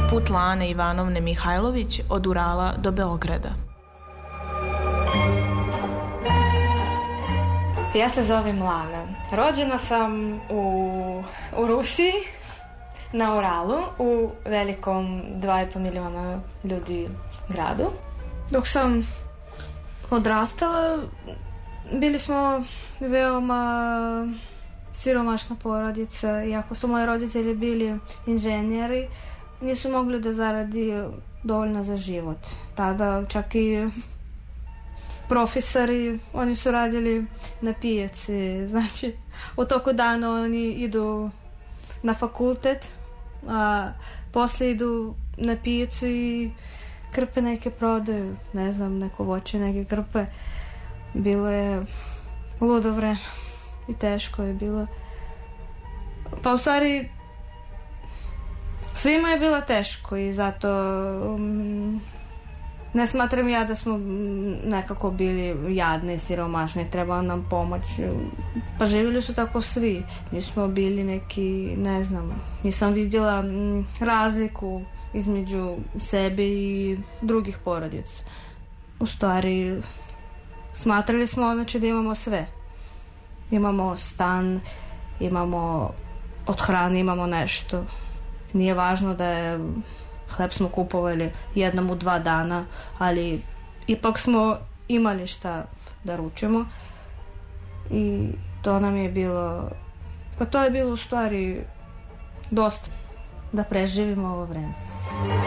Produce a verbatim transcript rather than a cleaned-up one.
Put Lane Ivanovne Mihajlović od Urala do Beograda. Ja se zovem Lana. Rođena sam u, u Rusiji, na Uralu, u velikom dva i po miliona ljudi gradu. Dok sam odrastala, bili smo veoma siromašna porodica. Iako su moji roditelji bili inženjeri, nisu mogli da zaradi dovoljno za život. Tada čak i profesori, oni su radili na pijaci. Znači, u toku dana oni idu na fakultet, a posle idu na pijacu i krpe neke prodaju, ne znam, neko voće, neke krpe. Bilo je ludo vreme i teško je bilo. Pa u stvari svima je bilo teško i zato um, ne smatram ja da smo nekako bili jadni, siromašni, trebala nam pomoć. Pa živjeli su tako svi. Nismo bili neki, ne znam, nisam vidjela m, razliku između sebe i drugih porodica. U stvari, smatrali smo znači da imamo sve. Imamo stan, imamo od hrane, imamo nešto. Nije važno da je hleb smo kupovali jednom u dva dana, ali ipak smo imali šta da ručimo i to nam je bilo, pa to je bilo u stvari dosta da preživimo ovo vreme.